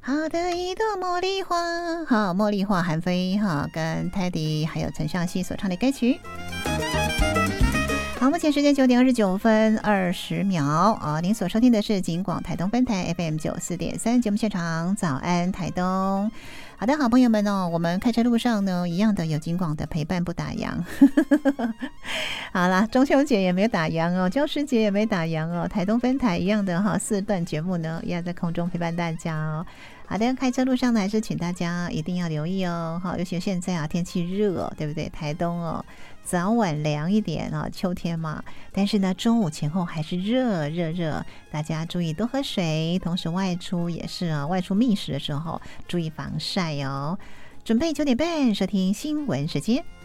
好的一朵茉莉花，好，茉莉花韩飞哈跟泰迪还有陈尚希所唱的歌曲。好，目前时间9:29分20秒啊！您所收听的是警广台东分台 FM 94.3节目现场，早安台东。好的，好朋友们哦，我们开车路上呢，一样的有警广的陪伴不打烊。好啦，中秋节也没有打烊哦，教师节也没打烊哦，台东分台一样的哈，4段节目呢，一样在空中陪伴大家哦。好的，开车路上呢，还是请大家一定要留意哦。好，尤其现在啊，天气热哦，对不对？台东哦，早晚凉一点啊，秋天嘛。但是呢，中午前后还是热，大家注意多喝水，同时外出也是啊，外出觅食的时候注意防晒哦。准备9点半收听新闻时间。